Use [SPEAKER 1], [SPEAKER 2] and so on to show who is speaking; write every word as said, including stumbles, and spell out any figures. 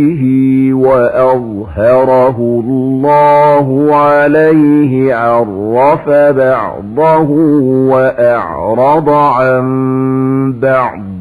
[SPEAKER 1] وأظهره الله عليه عرف بعضه وأعرض عن بعض